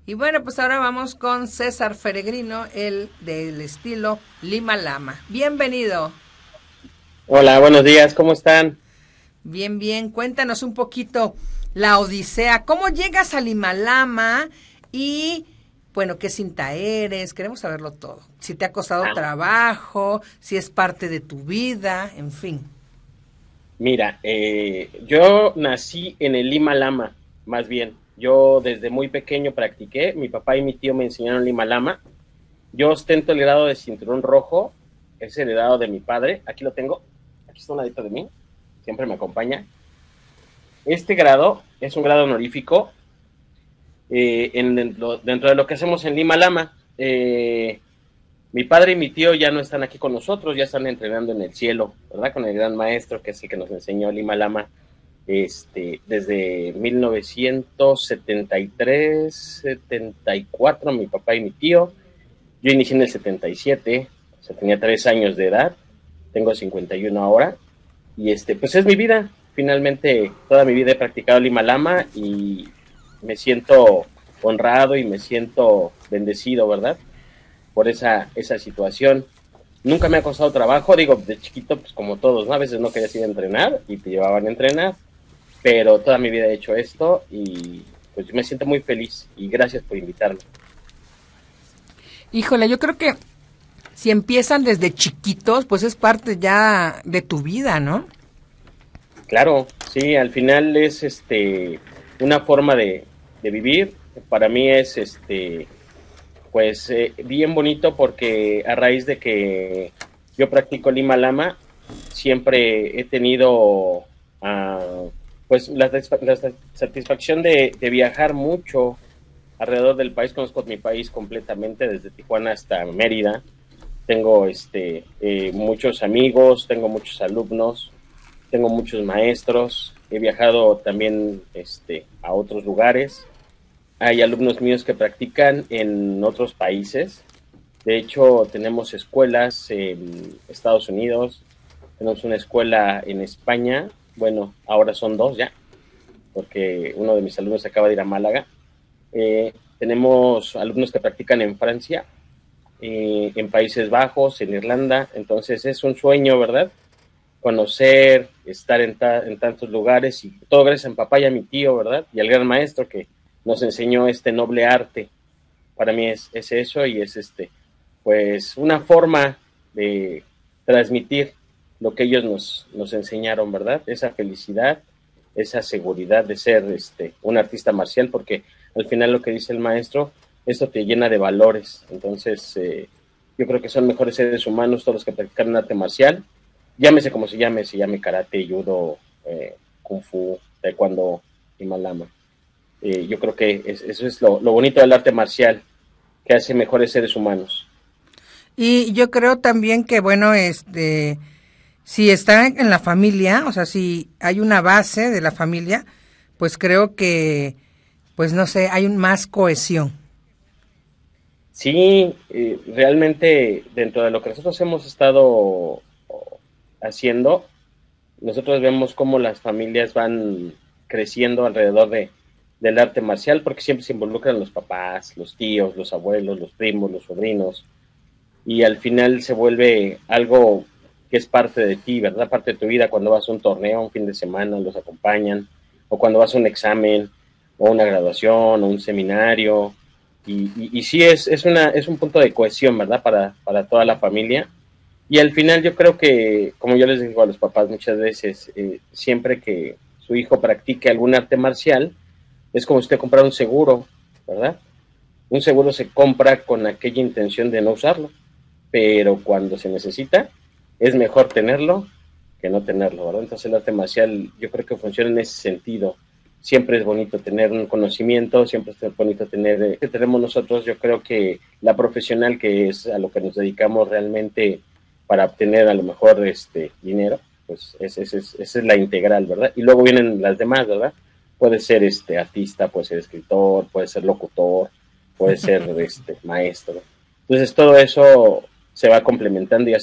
Y bueno, pues ahora vamos con César Feregrino, el del estilo Lima Lama. Bienvenido. Hola, buenos días, ¿cómo están? Bien, bien. Cuéntanos un poquito la odisea. ¿Cómo llegas a Lima Lama? Y, bueno, ¿qué cinta eres? Queremos saberlo todo. Si te ha costado Ah, trabajo, si es parte de tu vida, en fin. mira, yo nací en el Lima Lama, más bien. Yo desde muy pequeño practiqué, mi papá y mi tío me enseñaron Lima Lama. Yo ostento el grado de cinturón rojo, es heredado de mi padre. Aquí lo tengo, aquí está un ladito de mí, siempre me acompaña. Este grado es un grado honorífico dentro de lo que hacemos en Lima Lama. Mi padre y mi tío ya no están aquí con nosotros, ya están entrenando en el cielo, ¿verdad? Con el gran maestro que es el que nos enseñó Lima Lama desde 1973, 74, mi papá y mi tío. Yo inicié en el 77, o sea, tenía 3 años de edad, tengo 51 ahora, y pues es mi vida. Finalmente, toda mi vida he practicado Lima Lama y me siento honrado y me siento bendecido, ¿verdad? Por esa situación. Nunca me ha costado trabajo, digo, de chiquito, pues como todos, ¿no? A veces no querías ir a entrenar y te llevaban a entrenar, pero toda mi vida he hecho esto y pues yo me siento muy feliz y gracias por invitarme. Híjole, yo creo que si empiezan desde chiquitos, pues es parte ya de tu vida, ¿no? Claro, sí, al final es una forma de vivir. Para mí es pues bien bonito porque a raíz de que yo practico Lima Lama, siempre he tenido pues la satisfacción de viajar mucho alrededor del país. Conozco mi país completamente, desde Tijuana hasta Mérida. Tengo muchos amigos, tengo muchos alumnos, tengo muchos maestros, he viajado también a otros lugares. Hay alumnos míos que practican en otros países. De hecho, tenemos escuelas en Estados Unidos, tenemos una escuela en España. Bueno, ahora son 2 ya, porque uno de mis alumnos acaba de ir a Málaga. Tenemos alumnos que practican en Francia, en Países Bajos, en Irlanda. Entonces es un sueño, ¿verdad? Conocer, estar en tantos lugares, y todo gracias a mi papá y a mi tío, ¿verdad? Y al gran maestro que nos enseñó este noble arte. Para mí es eso, y es pues una forma de transmitir lo que ellos nos enseñaron, ¿verdad? Esa felicidad, esa seguridad de ser un artista marcial, porque al final lo que dice el maestro, esto te llena de valores. Entonces, yo creo que son mejores seres humanos todos los que practican un arte marcial, llámese como se llame karate, judo, kung fu, taekwondo, himalama. Yo creo que eso es lo bonito del arte marcial, que hace mejores seres humanos. Y yo creo también que, bueno, si está en la familia, o sea, si hay una base de la familia, pues creo que, pues no sé, hay más cohesión. Sí, realmente dentro de lo que nosotros hemos estado haciendo, nosotros vemos cómo las familias van creciendo alrededor del arte marcial, porque siempre se involucran los papás, los tíos, los abuelos, los primos, los sobrinos, y al final se vuelve algo que es parte de ti, ¿verdad? Parte de tu vida. Cuando vas a un torneo, un fin de semana, los acompañan, o cuando vas a un examen, o una graduación, o un seminario, y sí es un punto de cohesión, ¿verdad? Para toda la familia. Y al final yo creo que, como yo les digo a los papás muchas veces, siempre que su hijo practique algún arte marcial, es como si usted comprara un seguro, ¿verdad? Un seguro se compra con aquella intención de no usarlo, pero cuando se necesita, es mejor tenerlo que no tenerlo, ¿verdad? Entonces el arte marcial yo creo que funciona en ese sentido. Siempre es bonito tener un conocimiento, siempre es bonito tener, que tenemos nosotros. Yo creo que la profesional, que es a lo que nos dedicamos realmente para obtener a lo mejor dinero, pues esa es la integral, ¿verdad? Y luego vienen las demás, ¿verdad? Puede ser artista, puede ser escritor, puede ser locutor, puede ser maestro. Entonces todo eso se va complementando y